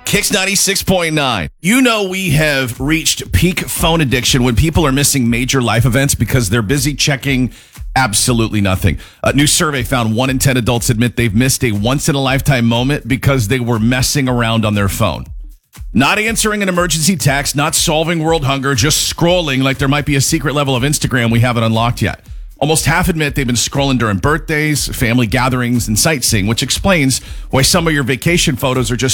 Kicks 96.9. You know we have reached peak phone addiction when people are missing major life events because they're busy checking absolutely nothing. A new survey found 1 in 10 adults admit they've missed a once-in-a-lifetime moment because they were messing around on their phone. Not answering an emergency text, not solving world hunger, just scrolling like there might be a secret level of Instagram we haven't unlocked yet. Almost half admit they've been scrolling during birthdays, family gatherings, and sightseeing, which explains why some of your vacation photos are just